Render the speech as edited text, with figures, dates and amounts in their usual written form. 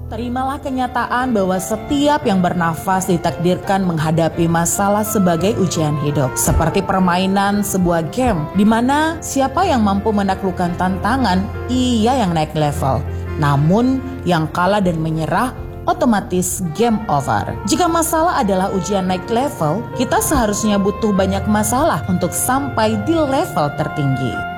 Terimalah kenyataan bahwa setiap yang bernafas ditakdirkan menghadapi masalah sebagai ujian hidup. Seperti permainan sebuah game, di mana siapa yang mampu menaklukkan tantangan, ia yang naik level. Namun, yang kalah dan menyerah, otomatis game over. Jika masalah adalah ujian naik level, kita seharusnya butuh banyak masalah untuk sampai di level tertinggi.